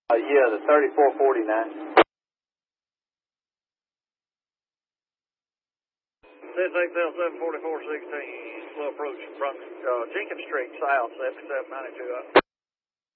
Yeah, the 3449. XL 74416, slow approach from Jenkins Street, south, 7792 up.